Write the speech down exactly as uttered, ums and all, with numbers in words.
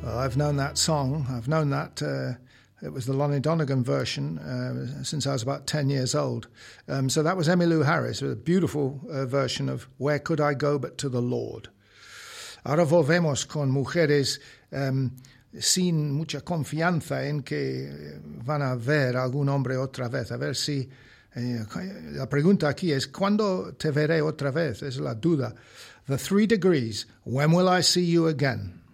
Well, I've known that song. I've known that. Uh, it was the Lonnie Donegan version uh, since I was about ten years old. Um, so that was Emmylou Harris, with a beautiful uh, version of Where Could I Go But to the Lord. Ahora volvemos con mujeres um, sin mucha confianza en que van a ver algún hombre otra vez. A ver si... Eh, la pregunta aquí es, ¿cuándo te veré otra vez? Es la duda. The Three Degrees, When Will I See You Again?